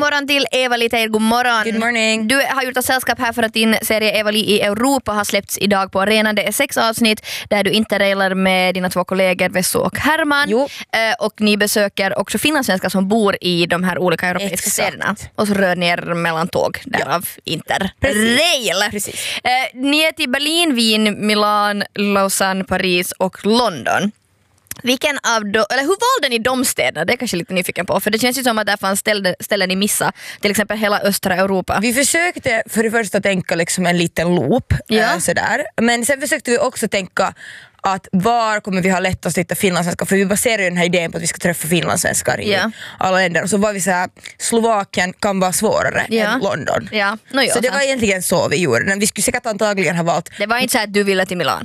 morgon till Eva-Li Teir, god morgon. Good morning. Du har gjort ett sällskap här för att din serie Eva-Li i Europa har släppts idag på arenan. Det är 6 avsnitt där du interrailar med dina 2 kollegor Vesso och Herman. Och ni besöker också finlandssvenskar som bor i de här olika europeiska städerna. Och så rör ni er mellan tåg, därav interrail. Precis. Ni är till Berlin, Wien, Milan, Lausanne, Paris och London. Hur valde ni de städerna? Det är kanske lite nyfiken på. För det känns ju som att det fanns ställen i missa. Till exempel hela östra Europa. Vi försökte för det första tänka liksom en liten loop. Sådär. Men sen försökte vi också tänka att var kommer vi ha lätt att hitta finlandssvenskar, för vi baserar ju den här idén på att vi ska träffa finlandssvenskar i alla länder, och så var vi så här, Slovakien kan vara svårare än London. Så det var egentligen så vi gjorde. Men vi skulle säkert antagligen ha valt. Det var inte så att du ville till Milan.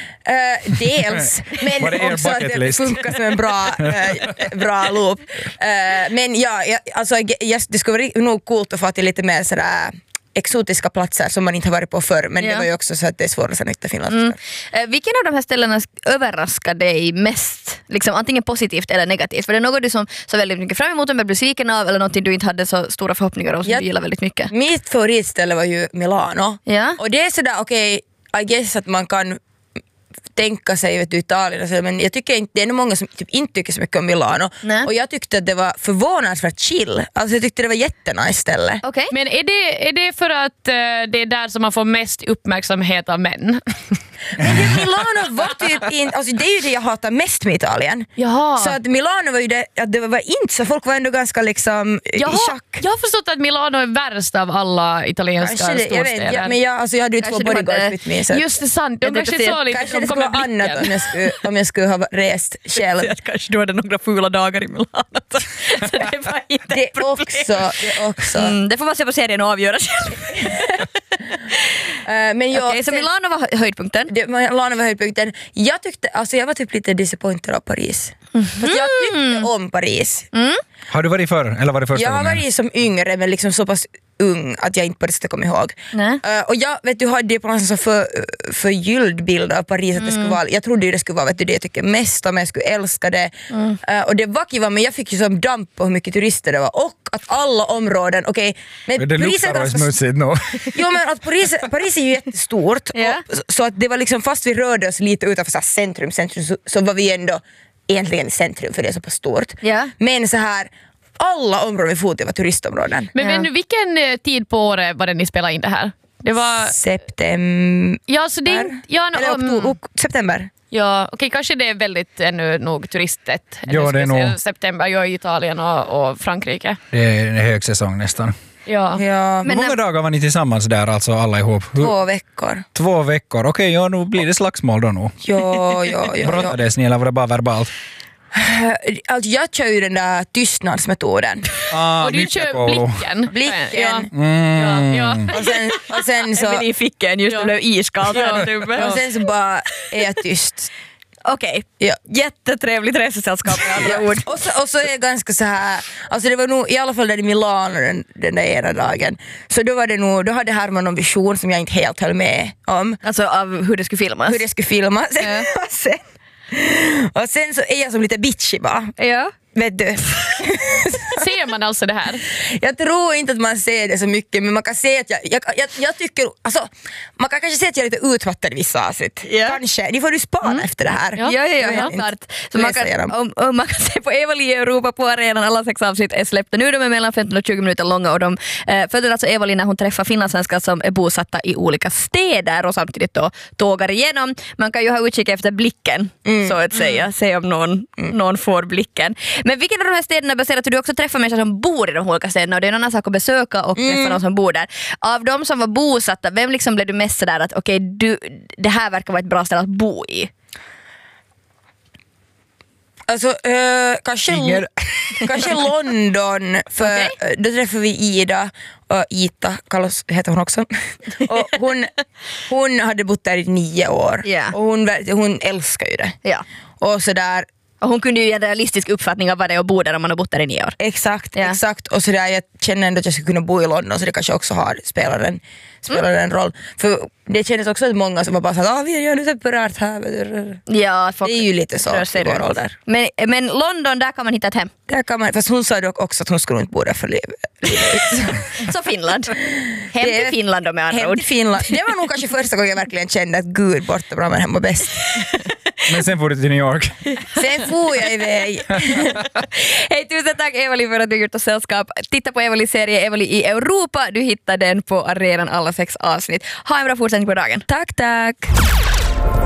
Dels, men också att det funkar som en bra loop. Men det skulle vara nog coolt att få till lite mer sådär exotiska platser som man inte har varit på förr, men det var ju också så att det är svårare att hitta Finland. Vilken av de här ställena överraskar dig mest? Liksom, antingen positivt eller negativt? För det är något du som så väldigt mycket fram emot och blev besviken av, eller något du inte hade så stora förhoppningar om som du gillar väldigt mycket? Mitt favoritställe var ju Milano. Och det är sådär, okej, I guess att man kan tänka sig Italien, men jag tycker inte, det är nog många som typ inte tycker så mycket om Milano. Och jag tyckte att det var förvånansvärt chill. Alltså jag tyckte det var jättenice ställe. Men är det för att det är där som man får mest uppmärksamhet av män? Men Milano var typ alltså det är ju det jag hatar mest med Italien. Så att Milano var ju det, att det var inte så, folk var ändå ganska liksom i schack. Jag har förstått att Milano är värst av alla italienska storstäder. Men jag hade ju 2 bodyguards med mig. Så just det, sant. De kanske så lite som kommer annat om jag skulle ha rest själv. Kanske du hade några fula dagar i Milano. Så det var inte det också. Det får man se på serien och avgöra själv. Så Milano var höjdpunkten. Milano var höjdpunkten. Jag var typ lite disappointed av Paris. För jag tyckte om Paris. Har du varit förr? Eller var det första gången? Jag har varit som yngre, men liksom så pass ung att jag inte på det kommer ihåg. Och jag du hade på någon sån förgylld bild av Paris att det skulle vara, jag trodde ju det skulle vara det jag tycker mest om, jag skulle älska det. Och det var kiva, men jag fick ju som damp på hur mycket turister det var, och att alla områden, men det luktar smutsigt nu. Jo, men att Paris är ju jättestort, så att det var liksom, fast vi rörde oss lite utanför så centrum så var vi ändå egentligen i centrum, för det är så pass stort. Men så här, alla områden vi fot var turistområden. Men vet du, vilken tid på året var det ni spelade in det här? Det var september. September. Ja, okej, kanske det är väldigt ännu nog turistet. Ja, det är nog september, jag är i Italien och Frankrike. Det är en högsäsong nästan. Ja. Men många dagar var ni tillsammans där, alltså alla ihop? 2 veckor. 2 veckor, okej, nu blir det slagsmål då nog. Ja. Brottades ni eller var det bara verbalt? Alltså jag kör ju den där tystnadsmetoden. Och du kör blicken. Ja. Och sen så i ficken just det blev iskallt. Och sen så bara är jag tyst. Okej. Jättetrevligt resesällskap med andra ord. Och så är jag ganska så här, alltså det var nog i alla fall där i Milano den där ena dagen. Så då hade Herman någon vision som jag inte helt höll med om. Alltså av hur det skulle filmas. Och sen så är jag som lite bitchy bara. Vet du. Ser man alltså det här? Jag tror inte att man ser det så mycket, men man kan se att jag tycker, alltså man kan kanske se att jag är lite utmattad i vissa avsnitt. Kanske, ni får ju spana efter det här. Ja, klart. Så man kan se på Eva-Li i Europa på arenan, alla 6 avsnitt är släppta. Nu är de mellan 15 och 20 minuter långa, och de följer alltså Eva-Li när hon träffar finlandssvenskar som är bosatta i olika städer och samtidigt då tågar igenom. Man kan ju ha utkik efter blicken, så att säga. Se om någon får blicken. Men vilken av de här städerna baserat, du också träffar människor som bor i de olika städerna, och det är en annan sak att besöka och träffa någon som bor där. Av de som var bosatta, vem liksom blev du mest sådär att det här verkar vara ett bra ställe att bo i? Alltså kanske London, för då träffade vi Ida och Ita, kallas heter hon också. Och hon hade bott där i 9 år. Och hon älskar ju det. Och så där. Och hon kunde ju ge en realistisk uppfattning av vad det är att bo där om man har bott där i 9 år. Exakt. Och så där, jag känner ändå att jag skulle kunna bo i London, så det kanske också spelar en roll. För det kändes också att många som var bara såhär, vi gör nu temporärt här. Ja, det är ju lite så i vår ålder. Men London, där kan man hitta ett hem. Där kan man, fast hon sa dock också att hon skulle inte bo där för livet. Så Finland. Hem till Finland då med andra ord. Hem till Finland. Det var nog kanske första gången jag verkligen kände att gud, borta bra men hemma bäst. Men sen får du till New York. Sen får jag iväg. Hej, tusen tack Eveli för att du gjort oss sällskap. Titta på Evelis serie Eveli i Europa. Du hittar den på arenan alla 6 avsnitt. Ha en bra fortsättning på dagen. Tack.